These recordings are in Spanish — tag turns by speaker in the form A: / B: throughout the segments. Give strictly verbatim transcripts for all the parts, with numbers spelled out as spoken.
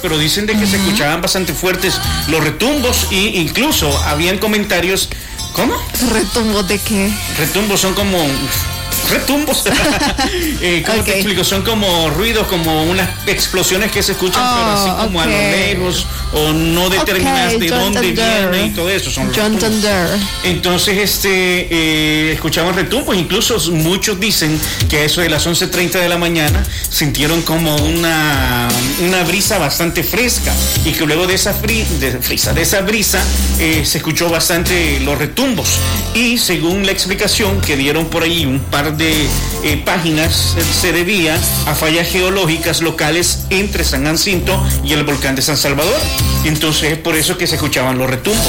A: pero dicen de que uh-huh. se escuchaban bastante fuertes los retumbos e incluso habían comentarios. ¿Cómo?
B: ¿Retumbos de qué?
A: Retumbos son como... retumbos. eh, ¿Cómo okay. te explico? Son como ruidos, como unas explosiones que se escuchan, oh, pero así como okay. a lo lejos, o no determinas okay, de dónde viene y todo eso. Son Entonces, este, eh, escuchamos retumbos. Incluso muchos dicen que a eso de las once treinta de la mañana sintieron como una, una brisa bastante fresca y que luego de esa, fri, de, frisa, de esa brisa eh, se escuchó bastante los retumbos. Y según la explicación que dieron por ahí un par de eh, páginas, se debía a fallas geológicas locales entre San Jacinto y el volcán de San Salvador. Entonces es por eso que se escuchaban los retumbos.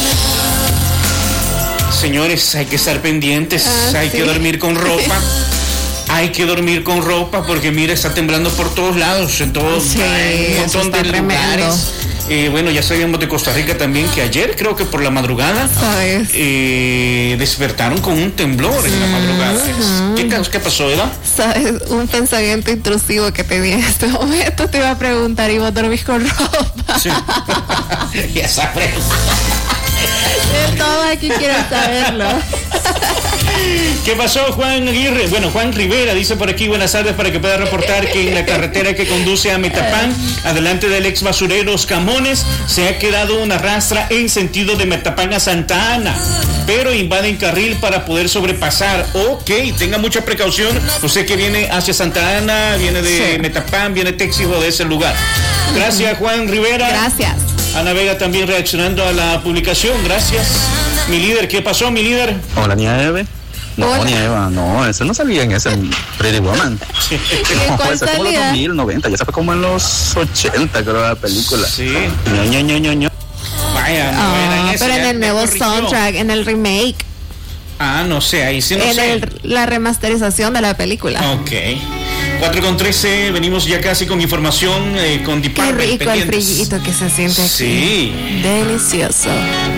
A: Señores, hay que estar pendientes, ah, hay sí. que dormir con ropa. Hay que dormir con ropa porque mira, está temblando por todos lados, en todos
B: sí,
A: hay un montón de
B: tremendo.
A: lugares. Eh, bueno, ya sabíamos de Costa Rica también que ayer, creo que por la madrugada, eh, despertaron con un temblor en la madrugada. Uh-huh. ¿Qué, ¿Qué pasó, Eva?
B: ¿Sabes? Un pensamiento intrusivo que tenía en este momento. Te iba a preguntar, ¿y vos dormís con ropa?
A: Sí. Ya sabes.
B: De todo aquí quiero saberlo.
A: ¿Qué pasó, Juan Aguirre? Bueno, Juan Rivera dice por aquí, buenas tardes, para que pueda reportar que en la carretera que conduce a Metapán, adelante del ex basurero Los Camones, se ha quedado una rastra en sentido de Metapán a Santa Ana, pero invaden carril para poder sobrepasar. Ok, tenga mucha precaución, usted que viene hacia Santa Ana, viene de sí. Metapán, viene Téxico, de ese lugar. Gracias, Juan Rivera.
B: Gracias.
A: Ana Vega también reaccionando a la publicación, gracias. Mi líder, ¿qué pasó, mi líder?
C: Hola, niña Eve. No,
B: Hola.
C: ni Eva, no, eso no salía en ese Pretty Woman.
B: Sí.
C: No, eso fue como los dos mil, noventa, ya se fue como en los ochenta, creo, la película.
A: Sí.
C: Ño, ño, ño, ño.
A: Vaya, no
B: oh,
A: era en ese,
B: pero en el nuevo
A: corrigió.
B: soundtrack, en el remake.
A: Ah, no sé, ahí sí no
B: en
A: sé.
B: El, la remasterización de la película.
A: Ok. cuatro con trece, venimos ya casi con información, eh, con
B: Qué
A: Department
B: rico el frillito que se siente aquí.
A: Sí.
B: Delicioso.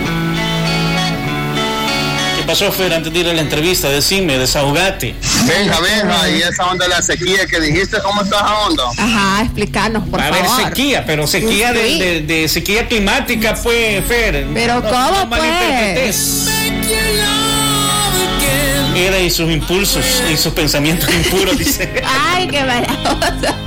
A: ¿Qué pasó, Fer, antes de ir a la entrevista? Decime, desahogate.
D: Venga, venga, y esa onda de la sequía que dijiste, ¿cómo está esa onda?
B: Ajá, explícanos, por
A: a
B: favor.
A: A ver, sequía, pero sequía de, de, de sequía climática, pues, Fer.
B: Pero
A: no,
B: ¿cómo,
A: no
B: pues?
A: Era y sus impulsos y sus pensamientos impuros, dice.
B: Ay, qué maravilloso.